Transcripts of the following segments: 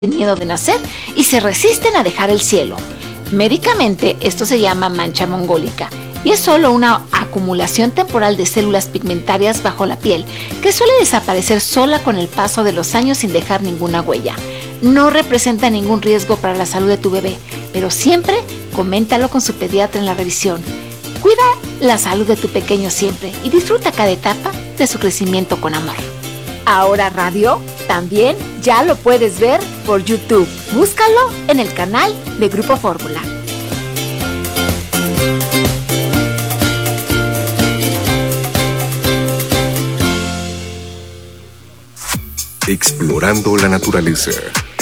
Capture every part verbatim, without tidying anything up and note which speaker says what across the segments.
Speaker 1: miedo de nacer y se resisten a dejar el cielo. Médicamente, esto se llama mancha mongólica y es solo una acumulación temporal de células pigmentarias bajo la piel que suele desaparecer sola con el paso de los años sin dejar ninguna huella. No representa ningún riesgo para la salud de tu bebé, pero siempre coméntalo con su pediatra en la revisión. Cuida la salud de tu pequeño siempre y disfruta cada etapa de su crecimiento con amor. Ahora Radio también ya lo puedes ver por YouTube. Búscalo en el canal de Grupo Fórmula.
Speaker 2: Explorando la naturaleza.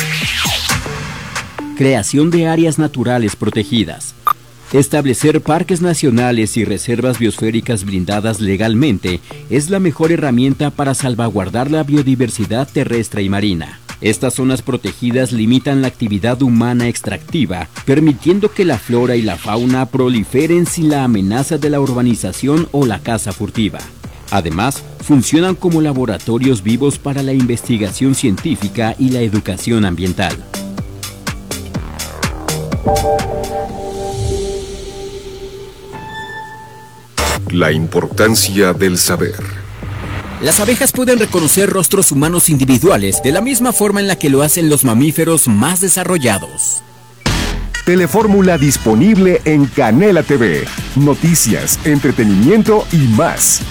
Speaker 3: Creación de áreas naturales protegidas. Establecer parques nacionales y reservas biosféricas blindadas legalmente es la mejor herramienta para salvaguardar la biodiversidad terrestre y marina. Estas zonas protegidas limitan la actividad humana extractiva, permitiendo que la flora y la fauna proliferen sin la amenaza de la urbanización o la caza furtiva. Además, funcionan como laboratorios vivos para la investigación científica y la educación ambiental.
Speaker 2: La importancia del saber.
Speaker 4: Las abejas pueden reconocer rostros humanos individuales de la misma forma en la que lo hacen los mamíferos más desarrollados.
Speaker 2: Telefórmula disponible en Canela T V. Noticias, entretenimiento y más.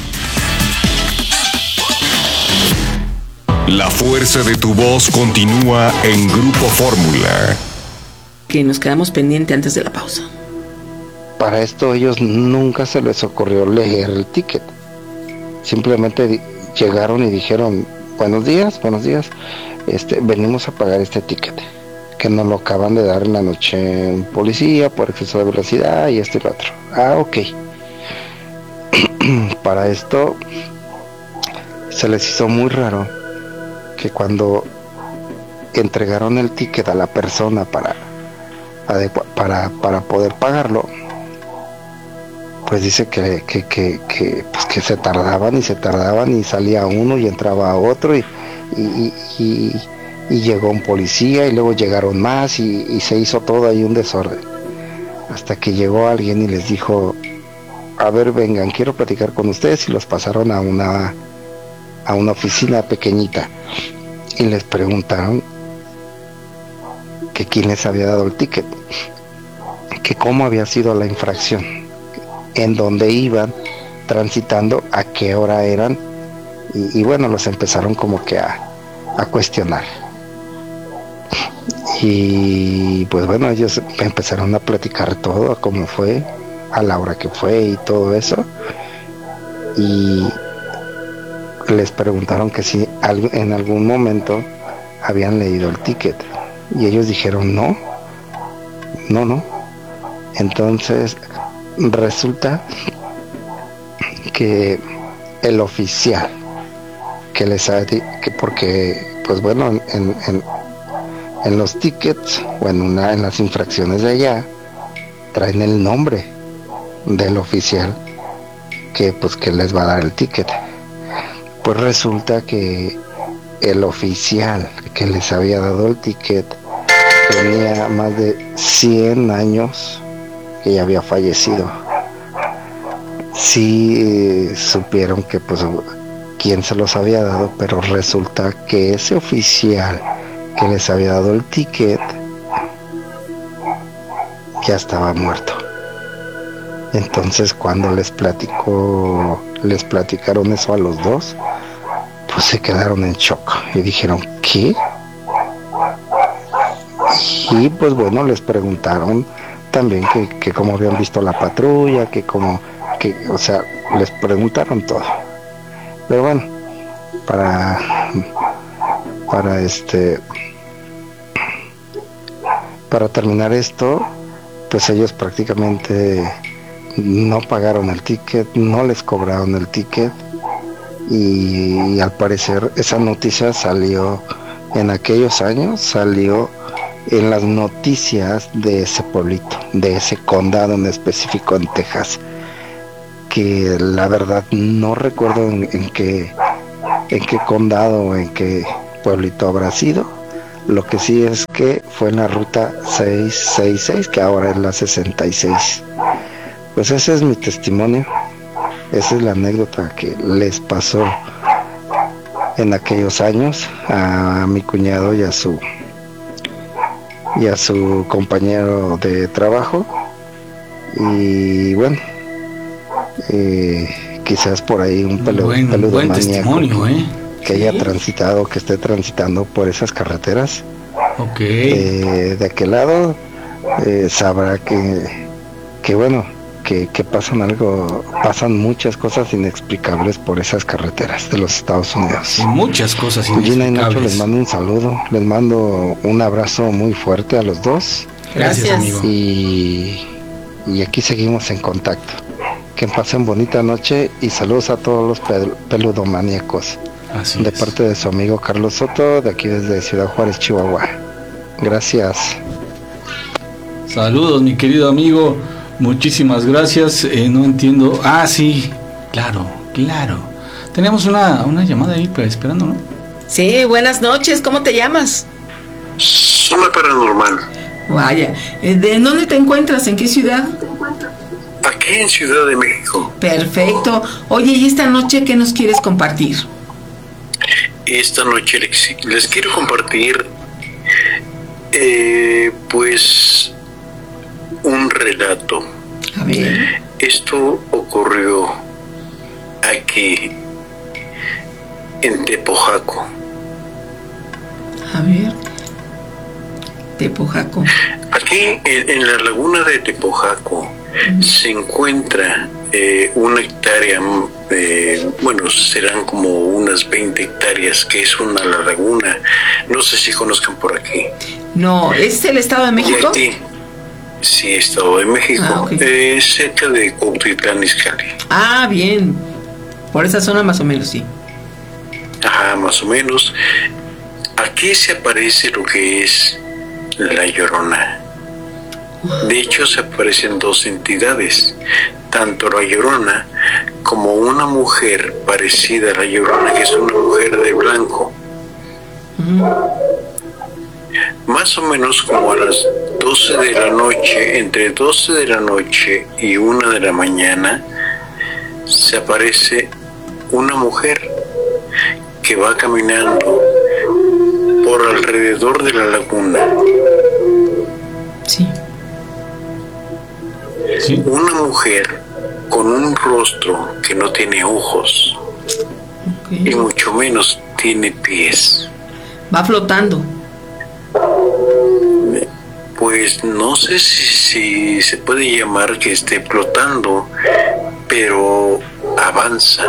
Speaker 2: La fuerza de tu voz continúa en Grupo Fórmula.
Speaker 5: Que nos quedamos pendientes antes de la pausa.
Speaker 6: Para esto ellos nunca se les ocurrió leer el ticket. Simplemente di- llegaron y dijeron, buenos días, buenos días, este, venimos a pagar este ticket, que nos lo acaban de dar en la noche un policía por exceso de velocidad y esto y lo otro. Ah, ok. Para esto se les hizo muy raro que cuando entregaron el ticket a la persona para, adecua- para, para poder pagarlo, pues dice que, que, que, que, pues que se tardaban y se tardaban y salía uno y entraba otro y, y, y, y, y llegó un policía y luego llegaron más y, y se hizo todo ahí un desorden. Hasta que llegó alguien y les dijo, a ver, vengan, quiero platicar con ustedes, y los pasaron a una, a una oficina pequeñita y les preguntaron que quién les había dado el ticket, que cómo había sido la infracción, en dónde iban transitando, a qué hora eran, y, y bueno, los empezaron como que a, a cuestionar. Y pues bueno, ellos empezaron a platicar todo, a cómo fue, a la hora que fue y todo eso, y les preguntaron que si al- en algún momento habían leído el ticket, y ellos dijeron no, no, no. Entonces resulta que el oficial que les ha di- que porque pues bueno, en, en, en los tickets o en una en las infracciones de allá traen el nombre del oficial que pues que les va a dar el ticket. Pues resulta que el oficial que les había dado el ticket tenía más de cien años que ya había fallecido. Sí, eh, supieron que pues quién se los había dado, pero resulta que ese oficial que les había dado el ticket ya estaba muerto. Entonces cuando les platicó, les platicaron eso a los dos, pues se quedaron en shock y dijeron, ¿qué? Y pues bueno, les preguntaron también que, que cómo habían visto la patrulla, que cómo, que, o sea, les preguntaron todo. Pero bueno, para, para este, para terminar esto, pues ellos prácticamente no pagaron el ticket, no les cobraron el ticket, y, y al parecer esa noticia salió en aquellos años, salió en las noticias de ese pueblito, de ese condado en específico en Texas, que la verdad no recuerdo en, en qué en qué condado o en qué pueblito habrá sido. Lo que sí es que fue en la ruta seiscientos sesenta y seis, que ahora es la sesenta y seis. Pues ese es mi testimonio. Esa es la anécdota que les pasó en aquellos años a mi cuñado y a su y a su compañero de trabajo. Y bueno, eh, quizás por ahí un pelu,
Speaker 7: buen,
Speaker 6: peludo
Speaker 7: buen
Speaker 6: maníaco
Speaker 7: testimonio, ¿eh?
Speaker 6: que
Speaker 7: ¿Sí?
Speaker 6: haya transitado, que esté transitando por esas carreteras.
Speaker 7: Ok.
Speaker 6: Eh, de aquel lado eh, sabrá que, que bueno, que, que pasan algo, pasan muchas cosas inexplicables por esas carreteras de los Estados Unidos.
Speaker 7: Y muchas cosas
Speaker 6: Gina y Nacho, les
Speaker 7: inexplicables.
Speaker 6: mando un saludo, les mando un abrazo muy fuerte a los dos.
Speaker 7: Gracias, amigo.
Speaker 6: Y, y aquí seguimos en contacto. Que pasen bonita noche y saludos a todos los pel- peludomaníacos.
Speaker 7: Así
Speaker 6: De
Speaker 7: es.
Speaker 6: parte de su amigo Carlos Soto, de aquí desde Ciudad Juárez, Chihuahua. Gracias.
Speaker 7: Saludos, mi querido amigo. Muchísimas gracias. Eh, no entiendo. Ah, sí. Claro, claro. Tenemos una, una llamada ahí pues, esperando, ¿no?
Speaker 5: Sí, buenas noches, ¿cómo te llamas?
Speaker 8: Zona Paranormal.
Speaker 5: Vaya, eh, ¿de dónde te encuentras? ¿En qué ciudad?
Speaker 8: Aquí en Ciudad de México.
Speaker 5: Perfecto. Oye, ¿y esta noche qué nos quieres compartir?
Speaker 8: Esta noche les, les quiero compartir eh, pues un relato.
Speaker 5: A ver.
Speaker 8: Esto ocurrió aquí en Tepojaco.
Speaker 5: A ver. Tepojaco.
Speaker 8: Aquí en, en la laguna de Tepojaco uh-huh. se encuentra eh, una hectárea, eh, bueno, serán como unas veinte hectáreas, que es una laguna. No sé si conozcan por aquí.
Speaker 5: No, ¿es el Estado de México?
Speaker 8: Sí, sí, Estado de México,
Speaker 5: ah, okay.
Speaker 8: eh, cerca de Cuautitlán Izcalli.
Speaker 5: Ah, bien. Por esa zona más o menos, sí.
Speaker 8: Ajá, más o menos. Aquí se aparece lo que es la Llorona. De hecho, se aparecen dos entidades, tanto la Llorona como una mujer parecida a la Llorona, que es una mujer de blanco. Uh-huh. Más o menos como a las doce de la noche, entre doce de la noche y una de la mañana, se aparece una mujer que va caminando por alrededor de la laguna.
Speaker 5: Sí.
Speaker 7: Sí.
Speaker 8: Una mujer con un rostro que no tiene ojos, okay. y mucho menos tiene pies.
Speaker 5: Va flotando.
Speaker 8: Pues no sé si, si se puede llamar que esté flotando, pero avanza.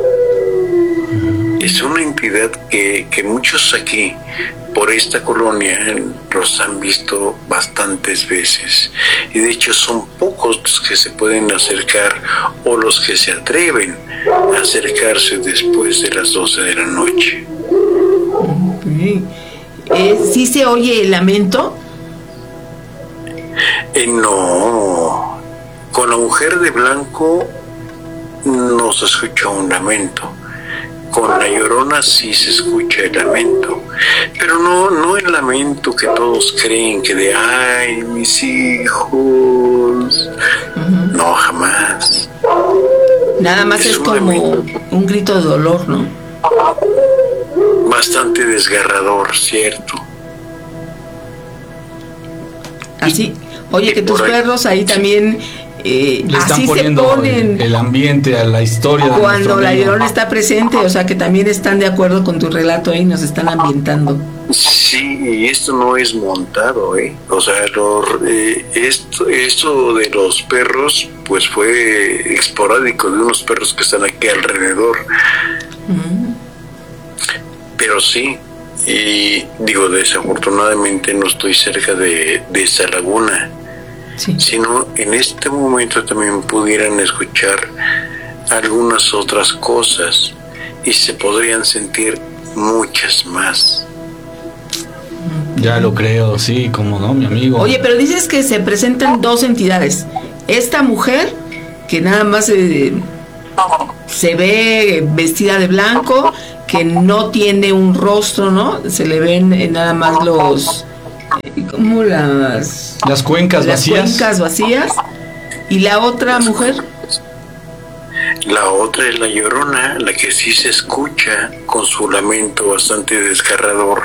Speaker 8: Es una entidad que, que muchos aquí, por esta colonia, los han visto bastantes veces. Y de hecho son pocos los que se pueden acercar o los que se atreven a acercarse después de las doce de la noche.
Speaker 5: Okay. Eh, ¿Sí se oye el lamento?
Speaker 8: Eh, no. Con la mujer de blanco no se escucha un lamento. Con la Llorona sí se escucha el lamento, pero no, no el lamento que todos creen que de ay, mis hijos. Uh-huh. No, jamás.
Speaker 5: Nada más es, es como lamento. Un grito de dolor, ¿no?
Speaker 8: Bastante desgarrador, cierto.
Speaker 5: Así, oye, que tus
Speaker 8: ahí,
Speaker 5: perros ahí también eh,
Speaker 7: le están
Speaker 5: así
Speaker 7: poniendo
Speaker 5: se ponen
Speaker 7: el, el ambiente a la historia de
Speaker 5: cuando la Llorona está presente, o sea que también están de acuerdo con tu relato y ¿eh? Nos están ambientando.
Speaker 8: Sí, y esto no es montado, ¿eh? O sea, lo, eh, esto, esto de los perros, pues fue esporádico de unos perros que están aquí alrededor. Uh-huh. Pero sí, y digo, desafortunadamente no estoy cerca de, de esa laguna. Sí. Sino en este momento también pudieran escuchar algunas otras cosas y se podrían sentir muchas más.
Speaker 7: Ya lo creo, sí, como no, mi amigo.
Speaker 5: Oye, pero dices que se presentan dos entidades. Esta mujer, que nada más eh, se ve vestida de blanco, que no tiene un rostro, ¿no? Se le ven eh, nada más los, eh, como las...
Speaker 7: Las cuencas
Speaker 5: las
Speaker 7: vacías.
Speaker 5: Las cuencas vacías. ¿Y la otra mujer?
Speaker 8: La otra es la Llorona, la que sí se escucha con su lamento bastante desgarrador.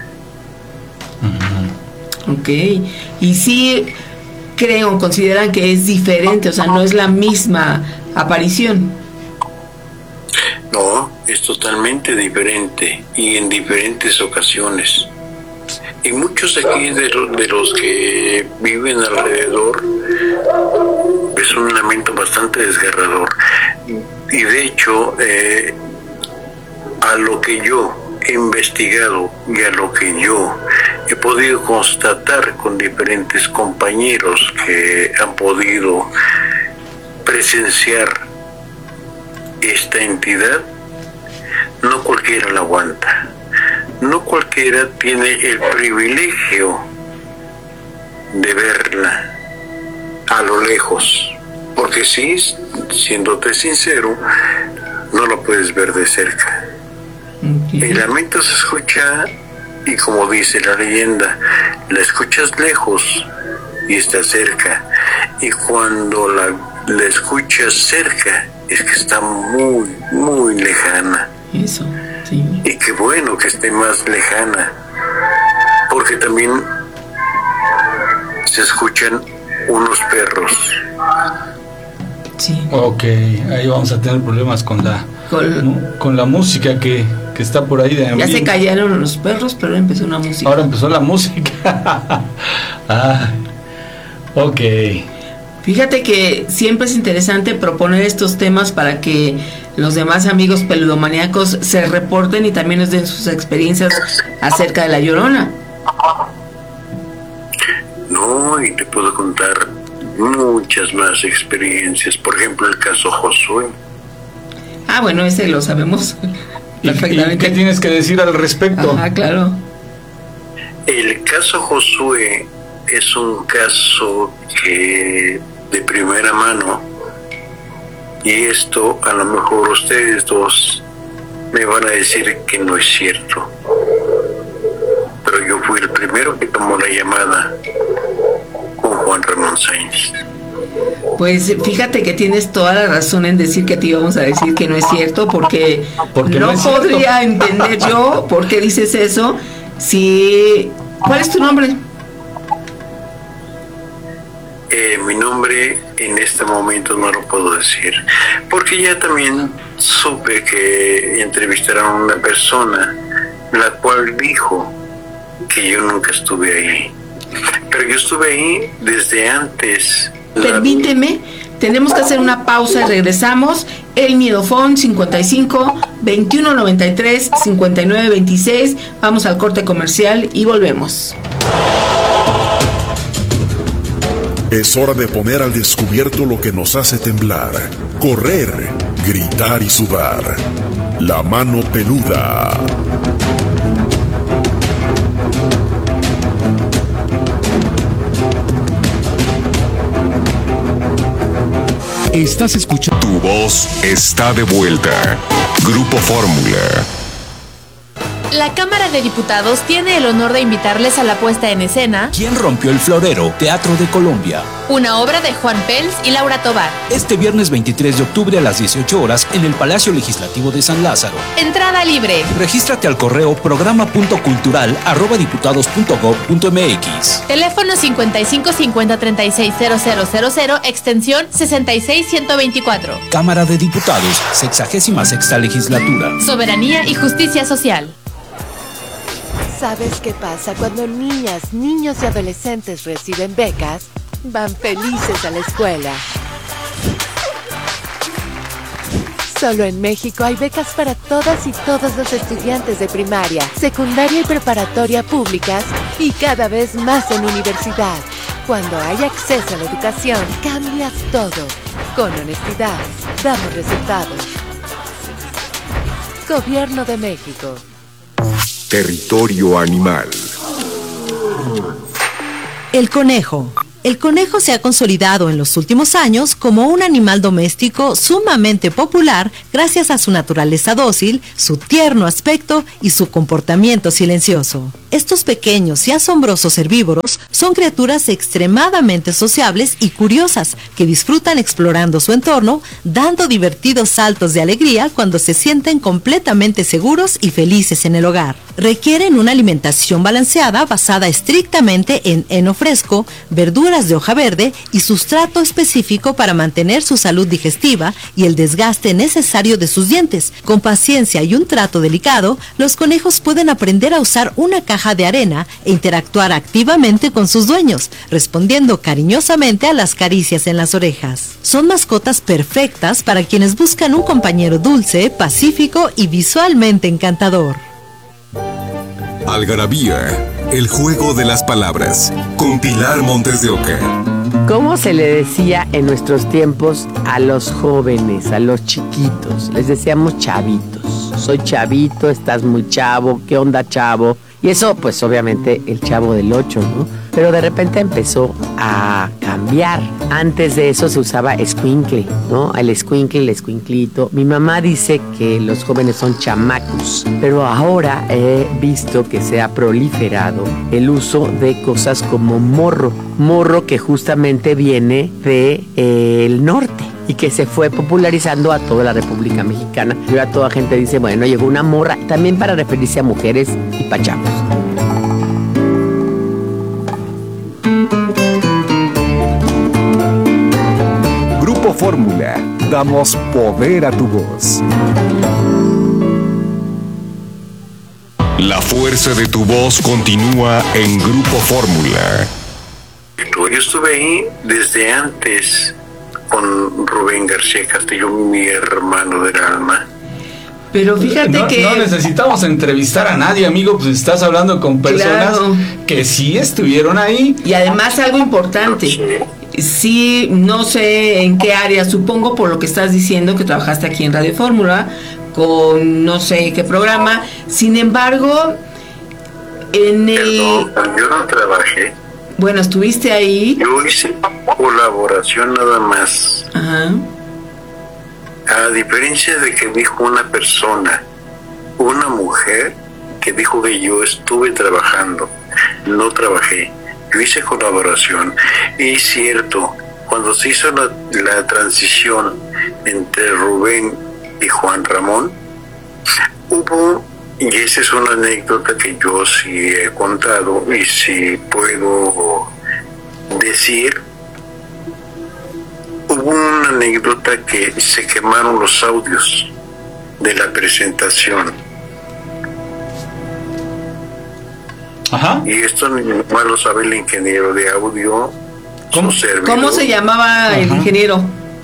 Speaker 5: Ok, y sí creo, consideran que es diferente, o sea, no es la misma aparición.
Speaker 8: No, es totalmente diferente y en diferentes ocasiones. Y muchos aquí de, lo, de los que viven alrededor es un lamento bastante desgarrador. Y de hecho, eh, a lo que yo he investigado y a lo que yo he podido constatar con diferentes compañeros que han podido presenciar esta entidad, no cualquiera la aguanta, no cualquiera tiene el privilegio de verla a lo lejos, porque sí, siéndote sincero, no la puedes ver de cerca. Okay. El lamento se escucha y, como dice la leyenda, la escuchas lejos y está cerca, y cuando la, la escuchas cerca es que está muy, muy lejana.
Speaker 5: Eso, sí.
Speaker 8: Y qué bueno que esté más lejana, porque también se escuchan unos perros.
Speaker 5: Sí.
Speaker 7: Ok, ahí vamos a tener problemas con la con, con la música que, que está por ahí de
Speaker 5: ambiente. Ya se callaron los perros, pero empezó una música.
Speaker 7: Ahora empezó la música. Ah, ok.
Speaker 5: Fíjate que siempre es interesante proponer estos temas para que los demás amigos peludomaníacos se reporten y también nos den sus experiencias acerca de la Llorona.
Speaker 8: No, y te puedo contar muchas más experiencias. Por ejemplo, el caso Josué.
Speaker 5: Ah, bueno, ese lo sabemos perfectamente.
Speaker 7: ¿Y qué tienes que decir al respecto?
Speaker 5: Ah, claro.
Speaker 8: El caso Josué es un caso que de primera mano, y esto a lo mejor ustedes dos me van a decir que no es cierto, pero yo fui el primero que tomó la llamada con Juan Ramón Sáenz.
Speaker 5: Pues fíjate que tienes toda la razón en decir que te íbamos a decir que no es cierto, porque, porque no, no podría cierto. entender yo por qué dices eso. Si, ¿cuál es tu nombre?
Speaker 8: Eh, mi nombre en este momento no lo puedo decir, porque ya también supe que entrevistaron a una persona la cual dijo que yo nunca estuve ahí, pero yo estuve ahí desde antes.
Speaker 5: Permíteme, tenemos que hacer una pausa y regresamos. El Miedofón cincuenta y cinco, veintiuno noventa y tres, cincuenta y nueve veintiséis. Vamos al corte comercial y volvemos.
Speaker 9: Es hora de poner al descubierto lo que nos hace temblar, correr, gritar y sudar. La mano peluda.
Speaker 2: Estás escuchando. Tu voz está de vuelta. Grupo Fórmula.
Speaker 10: La Cámara de Diputados tiene el honor de invitarles a la puesta en escena
Speaker 4: ¿Quién rompió el florero? Teatro de Colombia.
Speaker 10: Una obra de Juan Pels y Laura Tobar.
Speaker 4: Este viernes veintitrés de octubre a las dieciocho horas en el Palacio Legislativo de San Lázaro.
Speaker 10: Entrada libre.
Speaker 4: Regístrate al correo programa punto cultural arroba diputados punto gob punto mx.
Speaker 10: Teléfono cincuenta y cinco cincuenta treinta y seis cero cero cero cero, extensión sesenta y seis ciento veinticuatro.
Speaker 4: Cámara de Diputados, sexagésima sexta legislatura.
Speaker 10: Soberanía y justicia social.
Speaker 11: ¿Sabes qué pasa cuando niñas, niños y adolescentes reciben becas? Van felices a la escuela. Solo en México hay becas para todas y todos los estudiantes de primaria, secundaria y preparatoria públicas y cada vez más en universidad. Cuando hay acceso a la educación, cambias todo. Con honestidad, damos resultados. Gobierno de México.
Speaker 2: Territorio animal.
Speaker 12: El conejo, El conejo se ha consolidado en los últimos años como un animal doméstico sumamente popular gracias a su naturaleza dócil, su tierno aspecto y su comportamiento silencioso. Estos pequeños y asombrosos herbívoros son criaturas extremadamente sociables y curiosas que disfrutan explorando su entorno, dando divertidos saltos de alegría cuando se sienten completamente seguros y felices en el hogar. Requieren una alimentación balanceada basada estrictamente en heno fresco, verduras de hoja verde y sustrato específico para mantener su salud digestiva y el desgaste necesario de sus dientes. Con paciencia y un trato delicado, los conejos pueden aprender a usar una caja de arena e interactuar activamente con sus dueños, respondiendo cariñosamente a las caricias en las orejas. Son mascotas perfectas para quienes buscan un compañero dulce, pacífico y visualmente encantador.
Speaker 2: Algarabía, el juego de las palabras, con Pilar Montes de Oca.
Speaker 13: ¿Cómo se le decía en nuestros tiempos a los jóvenes, a los chiquitos? Les decíamos chavitos. Soy chavito, estás muy chavo, ¿qué onda, chavo? Y eso, pues obviamente, el Chavo del Ocho, ¿no? Pero de repente empezó a cambiar. Antes de eso se usaba escuincle, ¿no? El escuincle, el escuinclito. Mi mamá dice que los jóvenes son chamacos, pero ahora he visto que se ha proliferado el uso de cosas como morro. Morro que justamente viene de, eh, el norte y que se fue popularizando a toda la República Mexicana. Y ahora toda gente dice, bueno, llegó una morra, también para referirse a mujeres y pachavos.
Speaker 2: Grupo Fórmula, damos poder a tu voz. La fuerza de tu voz continúa en Grupo Fórmula.
Speaker 8: Yo estuve ahí desde antes con Rubén García Castillo, mi hermano del alma.
Speaker 5: Pero fíjate
Speaker 7: no,
Speaker 5: que...
Speaker 7: No necesitamos entrevistar a nadie, amigo, pues estás hablando con personas claro. que sí estuvieron ahí.
Speaker 5: Y además algo importante, sí, no sé en qué área, supongo por lo que estás diciendo que trabajaste aquí en Radio Fórmula, con no sé qué programa, sin embargo, en el...
Speaker 8: Perdón, yo no trabajé.
Speaker 5: Bueno, estuviste ahí.
Speaker 8: Yo hice colaboración nada más.
Speaker 5: Ajá.
Speaker 8: A diferencia de que dijo una persona, una mujer, que dijo que yo estuve trabajando, no trabajé, yo hice colaboración. Y es cierto, cuando se hizo la, la transición entre Rubén y Juan Ramón, hubo, y esa es una anécdota que yo sí he contado y sí puedo decir, hubo una anécdota que se quemaron los audios de la presentación.
Speaker 7: Ajá.
Speaker 8: Y esto ni más lo sabe el ingeniero de audio.
Speaker 5: ¿Cómo, ¿Cómo se llamaba Ajá. el ingeniero?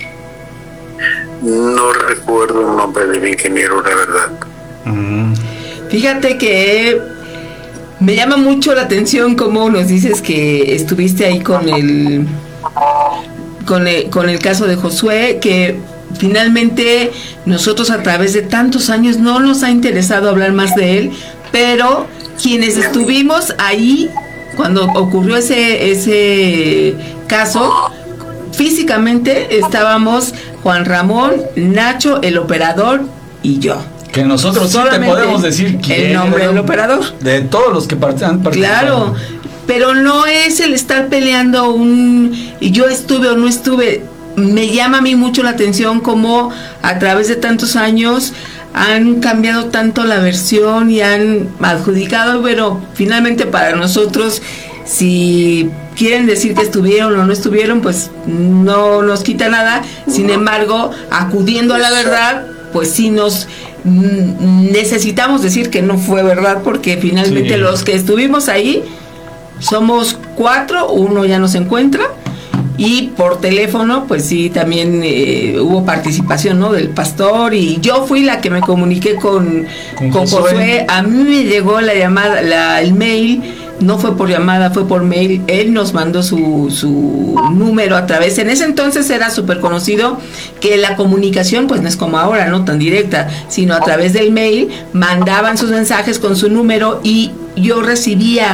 Speaker 8: No recuerdo el nombre del ingeniero, la verdad.
Speaker 5: Mm. Fíjate que me llama mucho la atención cómo nos dices que estuviste ahí con el... Con el, con el caso de Josué, que finalmente nosotros a través de tantos años no nos ha interesado hablar más de él, pero quienes estuvimos ahí cuando ocurrió ese, ese caso, físicamente estábamos Juan Ramón, Nacho, el operador y yo.
Speaker 7: Que nosotros sí te podemos decir quién
Speaker 5: el nombre del operador.
Speaker 7: De todos los que han participado.
Speaker 5: Claro. Pero no es el estar peleando un y yo estuve o no estuve. Me llama a mí mucho la atención cómo a través de tantos años han cambiado tanto la versión y han adjudicado, pero finalmente para nosotros, si quieren decir que estuvieron o no estuvieron, pues no nos quita nada. Sin embargo, acudiendo a la verdad, pues sí nos necesitamos decir que no fue verdad, porque finalmente sí. Los que estuvimos ahí somos cuatro, uno ya no se encuentra, y por teléfono pues sí también eh, hubo participación, ¿no?, del pastor, y yo fui la que me comuniqué con, con, con Josué. Josué. A mí me llegó la llamada, la, el mail, no fue por llamada, fue por mail. Él nos mandó su, su número a través, en ese entonces era súper conocido que la comunicación pues no es como ahora, no tan directa, sino a través del mail, mandaban sus mensajes con su número y yo recibía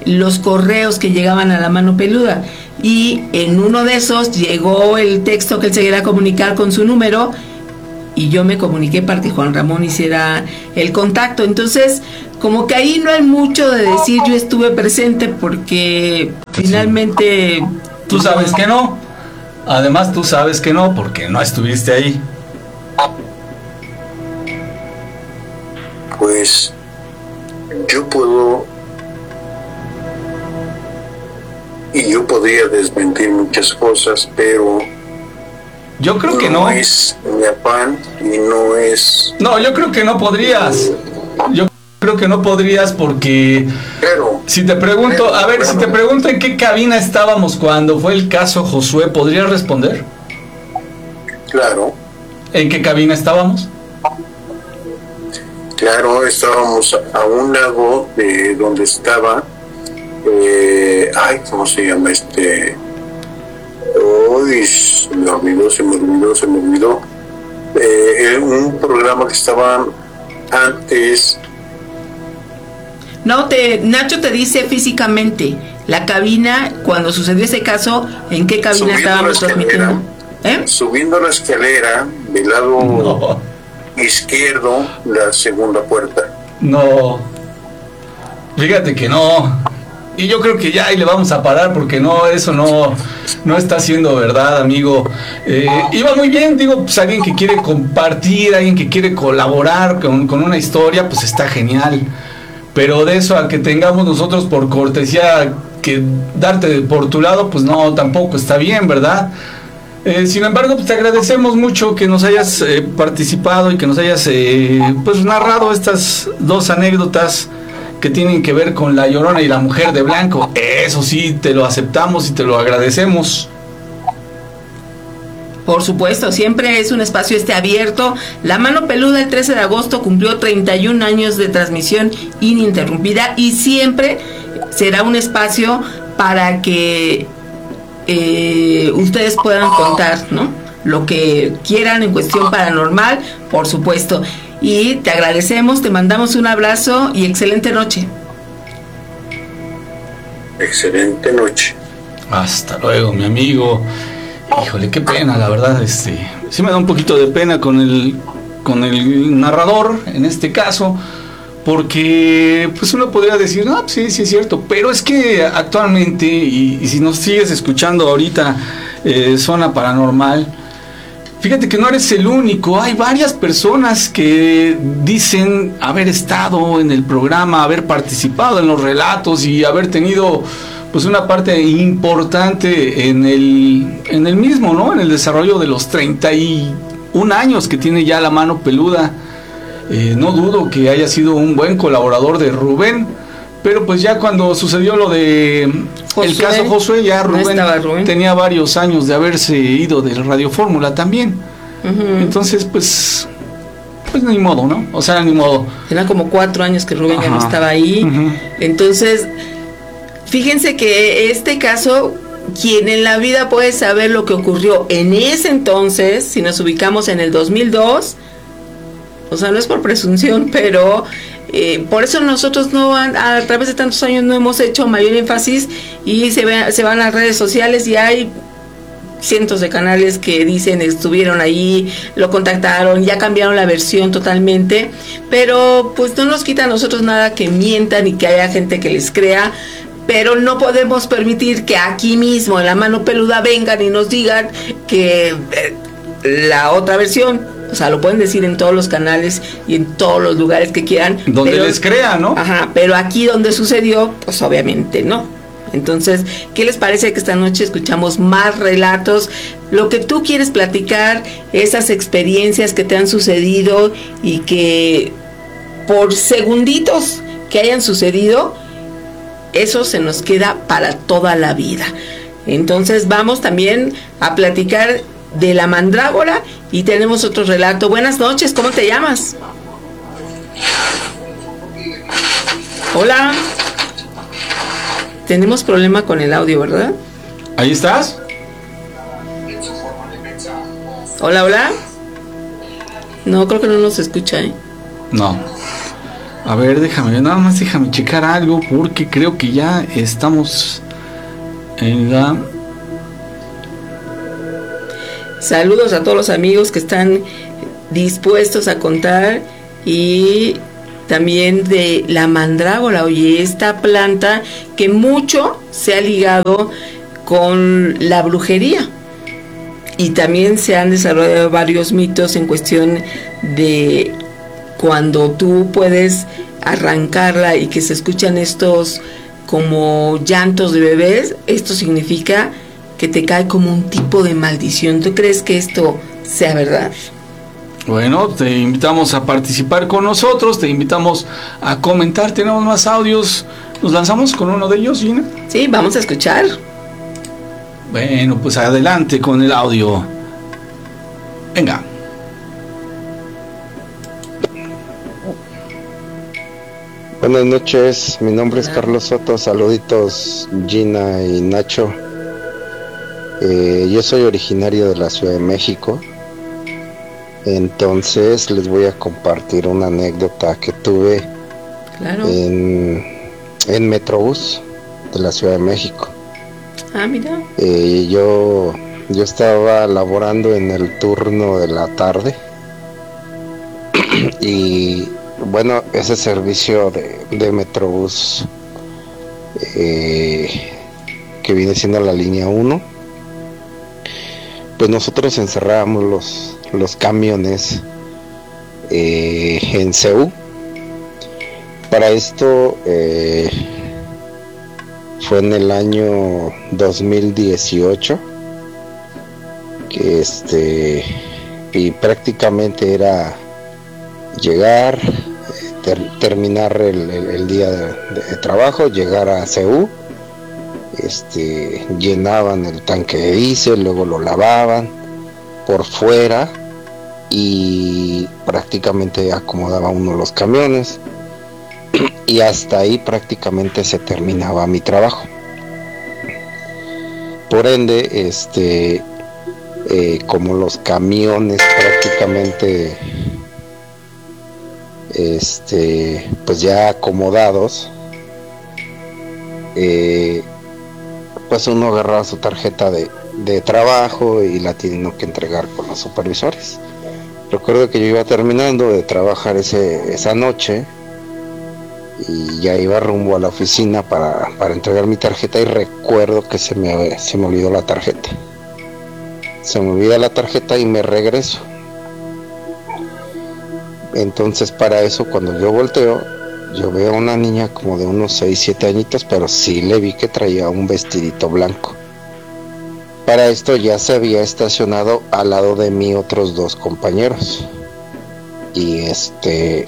Speaker 5: los correos que llegaban a la mano peluda. Y en uno de esos llegó el texto que él se quería comunicar con su número, y yo me comuniqué para que Juan Ramón hiciera el contacto. Entonces, como que ahí no hay mucho de decir yo estuve presente, porque pues finalmente...
Speaker 7: Sí. Tú sabes que no. Además, tú sabes que no, porque no estuviste ahí.
Speaker 8: Pues yo puedo y yo podría desmentir muchas cosas, pero
Speaker 7: yo creo que no,
Speaker 8: no es mi afán y no es...
Speaker 7: No, yo creo que no podrías. Yo creo que no podrías porque
Speaker 8: claro,
Speaker 7: si te pregunto,
Speaker 8: claro,
Speaker 7: a ver,
Speaker 8: claro.
Speaker 7: si te pregunto en qué cabina estábamos cuando fue el caso Josué, ¿podrías responder?
Speaker 8: Claro.
Speaker 7: ¿En qué cabina estábamos?
Speaker 8: Claro, estábamos a un lado de donde estaba, eh, ay, ¿cómo se llama este? Uy, se me olvidó, se me olvidó, se me olvidó. Eh, un programa que estaba antes.
Speaker 5: No, te, Nacho te dice físicamente, la cabina, cuando sucedió ese caso, ¿en qué cabina
Speaker 8: Subiendo
Speaker 5: estábamos
Speaker 8: la escalera,
Speaker 5: transmitiendo? ¿Eh?
Speaker 8: Subiendo la escalera del lado
Speaker 7: No.
Speaker 8: izquierdo, la segunda puerta.
Speaker 7: No. Fíjate que no. Y yo creo que ya ahí le vamos a parar porque no, eso no, no está siendo verdad, amigo. Eh, iba muy bien, digo, pues alguien que quiere compartir, alguien que quiere colaborar con, con una historia, pues está genial. Pero de eso a que tengamos nosotros por cortesía que darte por tu lado, pues no, tampoco está bien, ¿verdad? Eh, sin embargo, pues te agradecemos mucho que nos hayas eh, participado y que nos hayas eh, pues narrado estas dos anécdotas que tienen que ver con La Llorona y la Mujer de Blanco. Eso sí, te lo aceptamos y te lo agradecemos.
Speaker 5: Por supuesto, siempre es un espacio este abierto. La Mano Peluda el trece de agosto cumplió treinta y un años de transmisión ininterrumpida y siempre será un espacio para que eh, ustedes puedan contar, ¿no?, lo que quieran en cuestión paranormal, por supuesto. Y te agradecemos, te mandamos un abrazo y excelente noche.
Speaker 8: Excelente noche.
Speaker 7: Hasta luego, mi amigo. Híjole, qué pena, la verdad, este, sí me da un poquito de pena con el, con el narrador, en este caso, porque pues uno podría decir, no, sí, sí es cierto, pero es que actualmente, y, y si nos sigues escuchando ahorita, eh, Zona Paranormal, fíjate que no eres el único, hay varias personas que dicen haber estado en el programa, haber participado en los relatos y haber tenido pues una parte importante en el, en el mismo, ¿no? En el desarrollo de los treinta y un años que tiene ya La Mano Peluda. Eh, no dudo que haya sido un buen colaborador de Rubén, pero pues ya cuando sucedió lo de Josué, el caso Josué, ya Rubén, no Rubén tenía varios años de haberse ido de Radio Fórmula también. Uh-huh. Entonces, pues, pues ni modo, ¿no? O sea, ni modo.
Speaker 5: Tenía como cuatro años que Rubén Ajá. ya no estaba ahí. Uh-huh. Entonces, fíjense que este caso, quien en la vida puede saber lo que ocurrió en ese entonces, si nos ubicamos en el dos mil dos, o sea, no es por presunción, pero eh, por eso nosotros no a, a través de tantos años no hemos hecho mayor énfasis y se, ve, se van a las redes sociales y hay cientos de canales que dicen estuvieron ahí, lo contactaron, ya cambiaron la versión totalmente, pero pues no nos quita a nosotros nada que mientan y que haya gente que les crea, pero no podemos permitir que aquí mismo en La Mano Peluda vengan y nos digan que eh, la otra versión. O sea, lo pueden decir en todos los canales y en todos los lugares que quieran.
Speaker 7: Donde pero, les crea, ¿no?
Speaker 5: Ajá, pero aquí donde sucedió, pues obviamente no. Entonces, ¿qué les parece que esta noche escuchamos más relatos? Lo que tú quieres platicar, esas experiencias que te han sucedido y que por segunditos que hayan sucedido, eso se nos queda para toda la vida. Entonces, vamos también a platicar de la mandrágora y tenemos otro relato. Buenas noches, ¿cómo te llamas? Hola. Tenemos problema con el audio, ¿verdad?
Speaker 7: ¿Ahí estás?
Speaker 5: Hola, hola. No, creo que no nos escucha, ¿eh?
Speaker 7: No. A ver, déjame, nada más déjame checar algo porque creo que ya estamos en la...
Speaker 5: Saludos a todos los amigos que están dispuestos a contar y también de la mandrágora, oye, esta planta que mucho se ha ligado con la brujería y también se han desarrollado varios mitos en cuestión de cuando tú puedes arrancarla y que se escuchan estos como llantos de bebés, esto significa que te cae como un tipo de maldición. ¿Tú crees que esto sea verdad?
Speaker 7: Bueno, te invitamos a participar con nosotros, te invitamos a comentar, tenemos más audios. ¿Nos lanzamos con uno de ellos, Gina?
Speaker 5: Sí, vamos a escuchar.
Speaker 7: Bueno, pues adelante con el audio. Venga.
Speaker 6: Buenas noches, mi nombre es Carlos Soto, saluditos Gina y Nacho. Eh, yo soy originario de la Ciudad de México, entonces les voy a compartir una anécdota que tuve
Speaker 5: claro.
Speaker 6: en, en Metrobús de la Ciudad de México.
Speaker 5: Ah, mira.
Speaker 6: Eh, yo, yo estaba laborando en el turno de la tarde y bueno, ese servicio de, de Metrobús eh, que viene siendo la línea uno, pues nosotros encerrábamos los, los camiones eh, en C U. Para esto eh, fue en el año dos mil dieciocho que este y prácticamente era llegar, ter, terminar el, el, el día de, de trabajo, llegar a C U, este, llenaban el tanque de diésel, luego lo lavaban por fuera y prácticamente acomodaba uno los camiones y hasta ahí prácticamente se terminaba mi trabajo. Por ende, este, eh, como los camiones prácticamente este pues ya acomodados, eh, pues uno agarraba su tarjeta de, de trabajo y la tiene que entregar con los supervisores. Recuerdo que yo iba terminando de trabajar ese, esa noche y ya iba rumbo a la oficina para, para entregar mi tarjeta y recuerdo que se me, se me olvidó la tarjeta. Se me olvida la tarjeta y me regreso. Entonces para eso cuando yo volteo, yo veo a una niña como de unos seis, siete añitos, pero sí le vi que traía un vestidito blanco. Para esto ya se había estacionado al lado de mí otros dos compañeros. Y este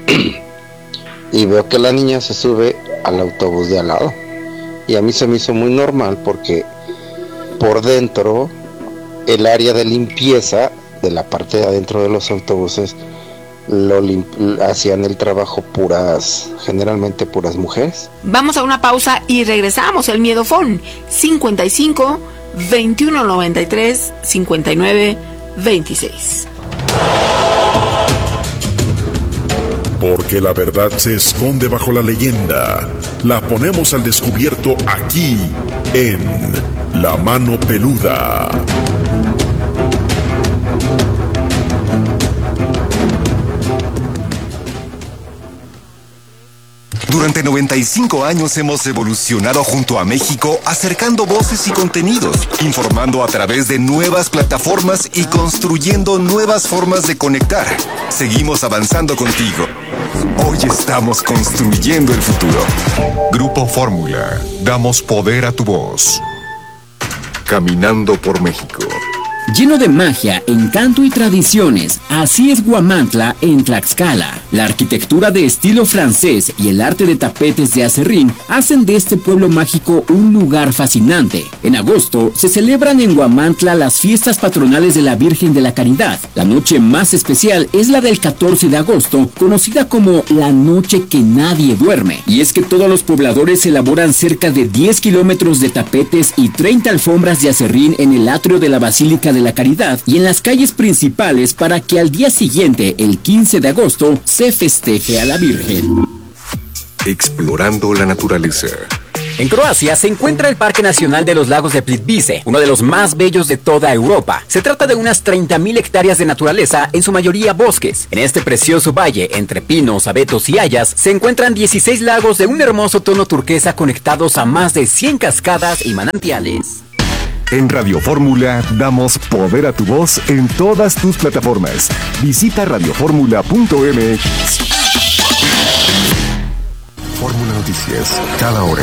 Speaker 6: y veo que la niña se sube al autobús de al lado. Y a mí se me hizo muy normal porque por dentro el área de limpieza de la parte de adentro de los autobuses lo limp- hacían el trabajo puras, generalmente puras mujeres.
Speaker 5: Vamos a una pausa y regresamos. El Miedofón cincuenta y cinco, veintiuno noventa y tres, cincuenta y nueve, veintiséis.
Speaker 9: Porque la verdad se esconde bajo la leyenda. La ponemos al descubierto aquí en La Mano Peluda.
Speaker 2: Durante noventa y cinco años hemos evolucionado junto a México, acercando voces y contenidos, informando a través de nuevas plataformas y construyendo nuevas formas de conectar. Seguimos avanzando contigo. Hoy estamos construyendo el futuro. Grupo Fórmula. Damos poder a tu voz. Caminando por México.
Speaker 4: Lleno de magia, encanto y tradiciones, así es Huamantla en Tlaxcala. La arquitectura de estilo francés y el arte de tapetes de acerrín hacen de este pueblo mágico un lugar fascinante. En agosto se celebran en Huamantla las fiestas patronales de la Virgen de la Caridad. La noche más especial es la del catorce de agosto, conocida como la noche que nadie duerme. Y es que todos los pobladores elaboran cerca de diez kilómetros de tapetes y treinta alfombras de acerrín en el atrio de la Basílica de la Caridad y en las calles principales para que al día siguiente, el quince de agosto, se festeje a la Virgen.
Speaker 2: Explorando la naturaleza.
Speaker 14: En Croacia se encuentra el Parque Nacional de los Lagos de Plitvice, uno de los más bellos de toda Europa. Se trata de unas treinta mil hectáreas de naturaleza, en su mayoría bosques. En este precioso valle, entre pinos, abetos y hayas, se encuentran dieciséis lagos de un hermoso tono turquesa conectados a más de cien cascadas y manantiales.
Speaker 2: En Radio Fórmula damos poder a tu voz en todas tus plataformas. Visita radioformula punto m x. Fórmula Noticias, cada hora.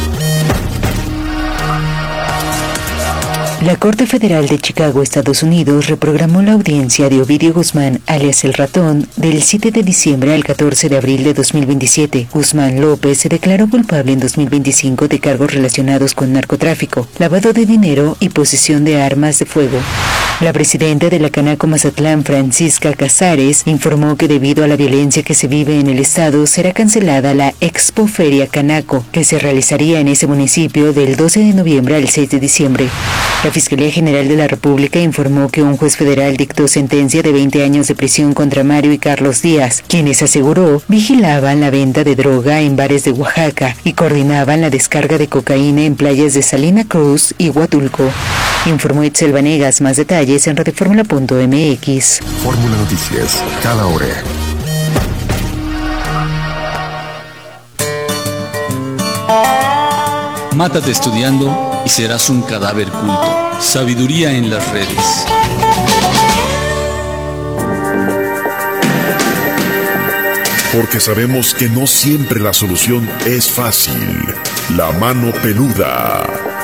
Speaker 15: La Corte Federal de Chicago, Estados Unidos, reprogramó la audiencia de Ovidio Guzmán, alias El Ratón, del siete de diciembre al catorce de abril de dos mil veintisiete. Guzmán López se declaró culpable en dos mil veinticinco de cargos relacionados con narcotráfico, lavado de dinero y posesión de armas de fuego. La presidenta de la Canaco Mazatlán, Francisca Casares, informó que debido a la violencia que se vive en el estado, será cancelada la Expo Feria Canaco, que se realizaría en ese municipio del doce de noviembre al seis de diciembre. La Fiscalía General de la República informó que un juez federal dictó sentencia de veinte años de prisión contra Mario y Carlos Díaz, quienes aseguró vigilaban la venta de droga en bares de Oaxaca y coordinaban la descarga de cocaína en playas de Salina Cruz y Huatulco. Informó Itzel Vanegas. Más detalles en radioformula punto m x.
Speaker 2: Fórmula Noticias, cada hora.
Speaker 16: Mátate estudiando y serás un cadáver culto. Sabiduría en las redes.
Speaker 9: Porque sabemos que no siempre la solución es fácil. La mano peluda.